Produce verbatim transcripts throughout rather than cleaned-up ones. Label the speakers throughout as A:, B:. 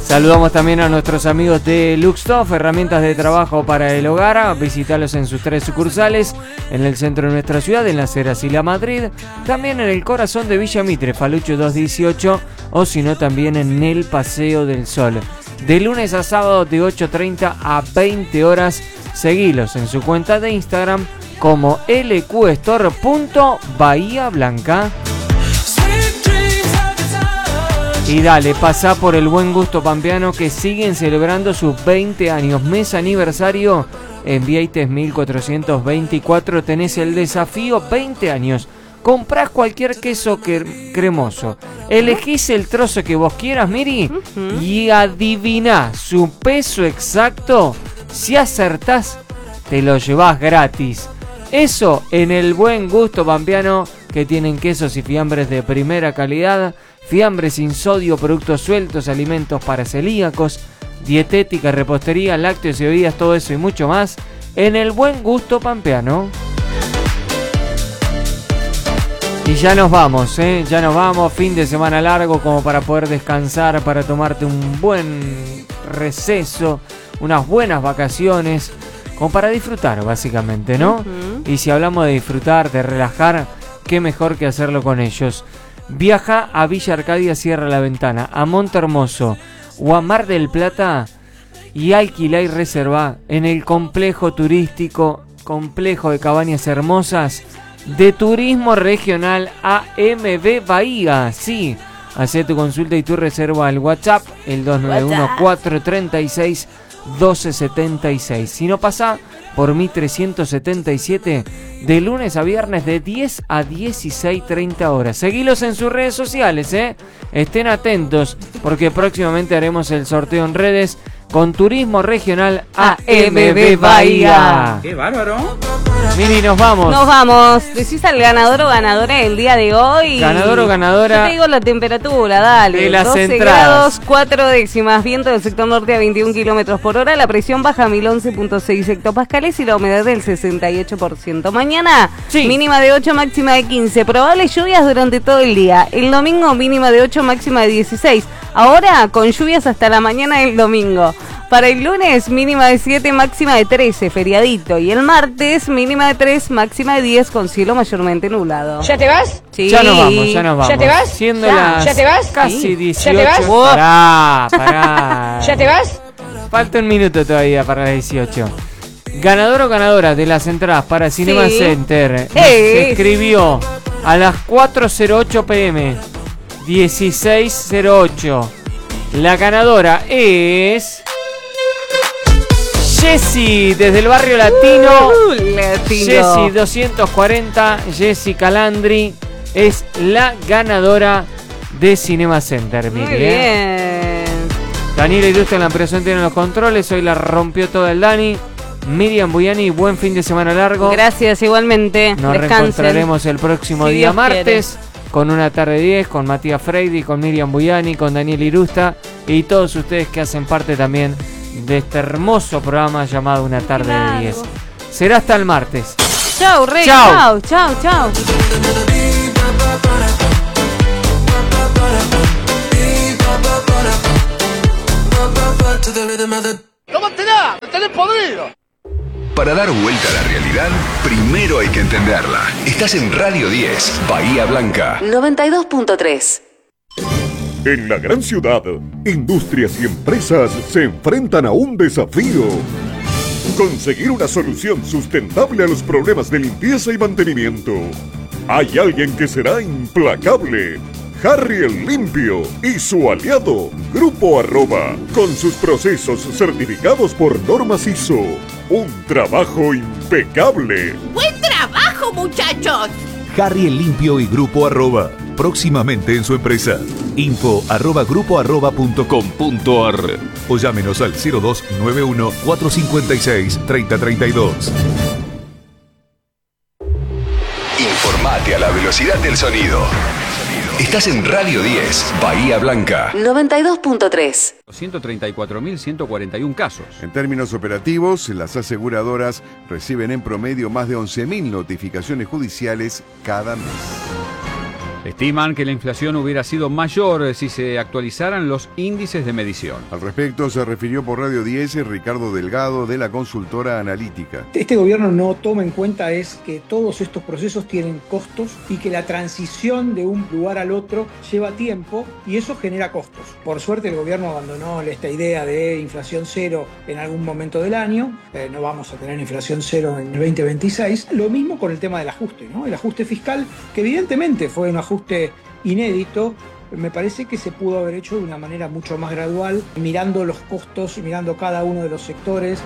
A: Saludamos también a nuestros amigos de Luxtoff, herramientas de trabajo para el hogar. Visítalos en sus tres sucursales, en el centro de nuestra ciudad, en Las Heras y La Madrid. También en el corazón de Villa Mitre, Falucho doscientos dieciocho, o si no también en el Paseo del Sol. De lunes a sábado de ocho treinta a veinte horas. Seguilos en su cuenta de Instagram como l q store punto bahía blanca. Y dale, pasá por el Buen Gusto Pampeano, que siguen celebrando sus veinte años. Mes aniversario en Vieites mil cuatrocientos veinticuatro. Tenés el desafío veinte años. Comprás cualquier queso que- cremoso. Elegís el trozo que vos quieras, Miri, uh-huh. y adiviná su peso exacto. Si acertás, te lo llevás gratis. Eso en el Buen Gusto Pampeano, que tienen quesos y fiambres de primera calidad. Fiambres sin sodio, productos sueltos, alimentos para celíacos, dietética, repostería, lácteos y bebidas, todo eso y mucho más en el Buen Gusto Pampeano. Y ya nos vamos, ¿eh? Ya nos vamos, fin de semana largo como para poder descansar, para tomarte un buen receso, unas buenas vacaciones, como para disfrutar básicamente, ¿no? Uh-huh. Y si hablamos de disfrutar, de relajar, qué mejor que hacerlo con ellos. Viaja a Villa Arcadia, Cierra la Ventana, a Monte Hermoso o a Mar del Plata y alquila y reserva en el complejo turístico, complejo de cabañas hermosas de Turismo Regional A M B Bahía. Sí, hacé tu consulta y tu reserva al WhatsApp, el dos nueve uno, cuatro tres seis, uno dos siete seis. Si no, pasa por mi trescientos setenta y siete de lunes a viernes de diez a dieciséis treinta horas. Seguilos en sus redes sociales, ¿eh? Estén atentos porque próximamente haremos el sorteo en redes con Turismo Regional A M B Bahía.
B: ¡Qué bárbaro!
A: Miri, nos vamos.
C: Nos vamos. Decís al ganador o ganadora del día de hoy.
A: Ganador o ganadora.
C: Yo te digo la temperatura, dale.
A: De las
C: doce
A: entradas.
C: grados, cuatro décimas. Viento del sector norte a veintiún kilómetros por hora. La presión baja a mil once punto seis hectopascales y la humedad del sesenta y ocho por ciento. Mañana,
A: sí.
C: Mínima de ocho, máxima de quince. Probables lluvias durante todo el día. El domingo, mínima de ocho, máxima de dieciséis. Ahora, con lluvias hasta la mañana del domingo. Para el lunes, mínima de siete, máxima de trece, feriadito. Y el martes, mínima de tres, máxima de diez, con cielo mayormente nublado.
D: ¿Ya te vas?
C: Sí.
A: Ya nos vamos, ya nos vamos.
D: ¿Ya te vas?
A: Siendo
D: ¿Ya?
A: las
D: ¿Ya te vas?
A: casi
D: Sí.
A: dieciocho.
D: ¿Ya te vas?
A: Pará, pará.
D: ¿Ya te vas?
A: Falta un minuto todavía para las dieciocho. Ganador o ganadora de las entradas para Cinema
C: Sí.
A: Center.
C: Eh.
A: Se escribió a las cuatro cero ocho pm, dieciséis cero ocho. La ganadora es Jessy, desde el barrio latino.
C: Uh, latino.
A: Jessy doscientos cuarenta, Jessy Calandri es la ganadora de Cinema Center.
C: Muy
A: Mire,
C: bien.
A: ¿eh? Daniela Ilustra en la presión tiene los controles. Hoy la rompió toda el Dani. Miriam Buyani, buen fin de semana largo.
C: Gracias, igualmente.
A: Nos
C: Descansen.
A: reencontraremos el próximo
C: Si
A: día
C: Dios
A: martes con una tarde diez, con Matías Freidi, con Miriam Buyani, con Daniel Irusta y todos ustedes que hacen parte también de este hermoso programa llamado Una Tarde de diez. Será hasta el martes.
C: Chau, Rey.
A: Chau.
C: Chau, chau, chau.
E: ¡Tómatela! ¡Me tenés podrido!
F: Para dar vuelta a la realidad, primero hay que entenderla. Estás en Radio diez, Bahía Blanca.
G: noventa y dos punto tres.
H: En la gran ciudad, industrias y empresas se enfrentan a un desafío. Conseguir una solución sustentable a los problemas de limpieza y mantenimiento. Hay alguien que será implacable. Harry el Limpio y su aliado, Grupo Arroba, con sus procesos certificados por normas I S O. Un trabajo impecable.
D: ¡Buen trabajo, muchachos!
I: Harry el Limpio y Grupo Arroba, próximamente en su empresa. Info arroba grupo arroba punto com punto ar o llámenos al cero dos nueve uno, cuatro cinco seis, tres cero tres dos.
F: Informate a la velocidad del sonido. Estás en Radio diez, Bahía Blanca.
G: noventa y dos punto tres.
J: ciento treinta y cuatro mil ciento cuarenta y uno casos.
K: En términos operativos, las aseguradoras reciben en promedio más de once mil notificaciones judiciales cada mes.
J: Estiman que la inflación hubiera sido mayor si se actualizaran los índices de medición.
K: Al respecto se refirió por Radio diez Ricardo Delgado de la consultora analítica.
B: Este gobierno no toma en cuenta es que todos estos procesos tienen costos y que la transición de un lugar al otro lleva tiempo y eso genera costos. Por suerte el gobierno abandonó esta idea de inflación cero en algún momento del año. Eh, no vamos a tener inflación cero en el veinte veintiséis. Lo mismo con el tema del ajuste, ¿no? El ajuste fiscal, que evidentemente fue un ajuste inédito, me parece que se pudo haber hecho de una manera mucho más gradual, mirando los costos, mirando cada uno de los sectores.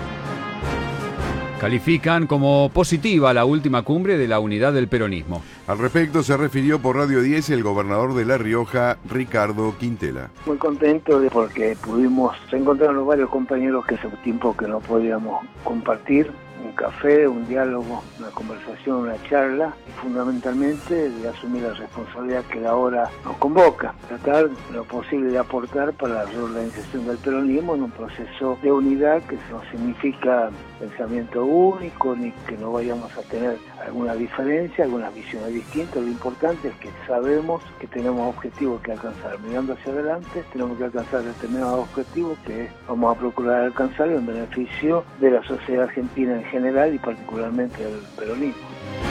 J: Califican como positiva la última cumbre de la unidad del peronismo.
K: Al respecto se refirió por Radio diez el gobernador de La Rioja, Ricardo Quintela.
L: Muy contento de porque pudimos encontrarnos varios compañeros que hace tiempo que no podíamos compartir. Un café, un diálogo, una conversación, una charla y fundamentalmente de asumir la responsabilidad que la hora nos convoca, tratar lo posible de aportar para la reorganización del peronismo en un proceso de unidad que no significa pensamiento único ni que no vayamos a tener alguna diferencia, algunas visiones distintas. Lo importante es que sabemos que tenemos objetivos que alcanzar. Mirando hacia adelante tenemos que alcanzar determinados objetivos que vamos a procurar alcanzar en beneficio de la sociedad argentina en general y particularmente del peronismo.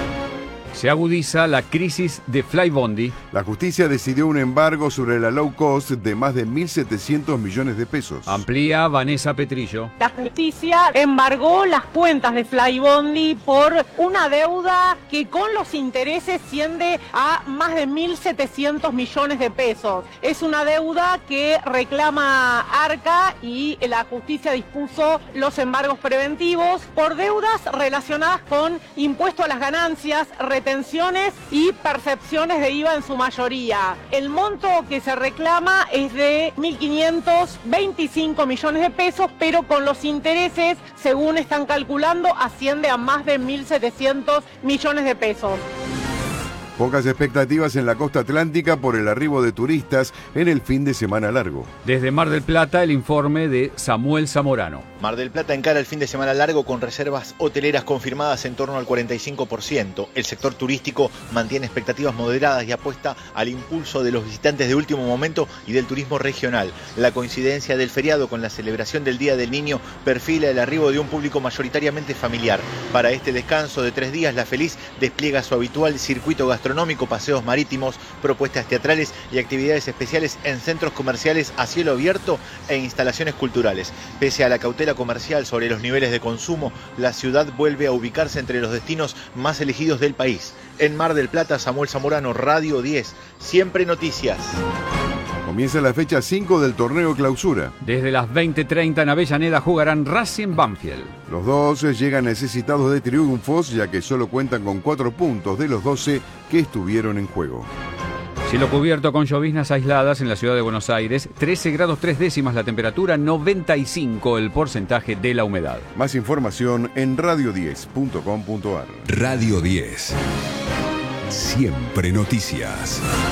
J: Se agudiza la crisis de Flybondi.
K: La justicia decidió un embargo sobre la low cost de más de mil setecientos millones de pesos.
J: Amplía Vanessa Petrillo.
M: La justicia embargó las cuentas de Flybondi por una deuda que con los intereses asciende a más de mil setecientos millones de pesos. Es una deuda que reclama Arca y la justicia dispuso los embargos preventivos por deudas relacionadas con impuesto a las ganancias, retenciones y percepciones de I V A en su mayoría. El monto que se reclama es de mil quinientos veinticinco millones de pesos, pero con los intereses, según están calculando, asciende a más de mil setecientos millones de pesos.
K: Pocas expectativas en la costa atlántica por el arribo de turistas en el fin de semana largo.
J: Desde Mar del Plata, el informe de Samuel Zamorano.
N: Mar del Plata encara el fin de semana largo con reservas hoteleras confirmadas en torno al cuarenta y cinco por ciento. El sector turístico mantiene expectativas moderadas y apuesta al impulso de los visitantes de último momento y del turismo regional. La coincidencia del feriado con la celebración del Día del Niño perfila el arribo de un público mayoritariamente familiar. Para este descanso de tres días, La Feliz despliega su habitual circuito gastronómico Gastronómico, paseos marítimos, propuestas teatrales y actividades especiales en centros comerciales a cielo abierto e instalaciones culturales. Pese a la cautela comercial sobre los niveles de consumo, la ciudad vuelve a ubicarse entre los destinos más elegidos del país. En Mar del Plata, Samuel Zamorano, Radio diez, siempre noticias.
K: Comienza la fecha cinco del torneo Clausura.
J: Desde las veinte treinta en Avellaneda jugarán Racing Banfield.
K: Los dos llegan necesitados de triunfos, ya que solo cuentan con cuatro puntos de los doce que estuvieron en juego.
J: Cielo cubierto con lloviznas aisladas en la ciudad de Buenos Aires, trece grados tres décimas la temperatura, noventa y cinco el porcentaje de la humedad.
K: Más información en radio diez punto com punto ar.
F: Radio diez. Siempre noticias.